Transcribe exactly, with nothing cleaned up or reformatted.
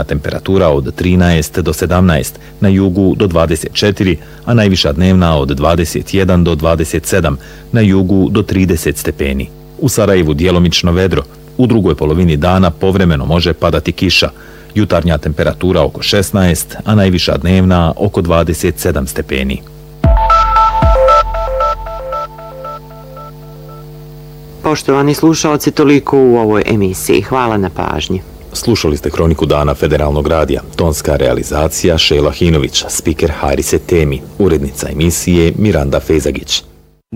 jutarnja temperatura od trinaest do sedamnaest, na jugu do dvadeset četiri, a najviša dnevna od dvadeset jedan do dvadeset sedam, na jugu do trideset stepeni. U Sarajevu djelomično vedro, u drugoj polovini dana povremeno može padati kiša. Jutarnja temperatura oko šesnaest, a najviša dnevna oko dvadeset sedam stepeni. Poštovani slušalci, toliko u ovoj emisiji. Hvala na pažnji. Slušali ste Kroniku dana Federalnog radija. Tonska realizacija Šejla Hinović, spiker Harise Temi, urednica emisije Miranda Fezagić.